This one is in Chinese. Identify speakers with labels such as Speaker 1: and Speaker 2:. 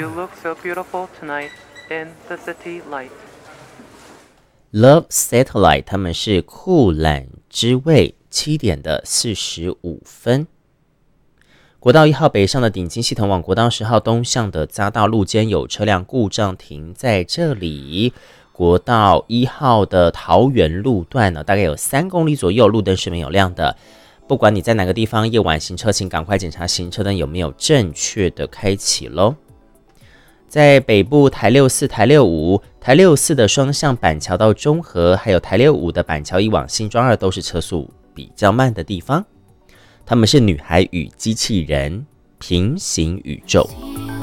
Speaker 1: You look so beautiful tonight in the city light.
Speaker 2: Love Satellite 他们是酷懒之味7点的45分。国道1号北上的顶金系统往国道10号东向的匝道路间有车辆故障停在这里。国道1号的桃园路段呢，大概有3公里左右，路灯是没有亮的。不管你在哪个地方，夜晚行车请赶快检查行车灯有没有正确的开启咯。在北部台64、台65、台64的双向板桥到中和，还有台65的板桥1往新庄2都是车速比较慢的地方。他们是女孩与机器人平行宇宙。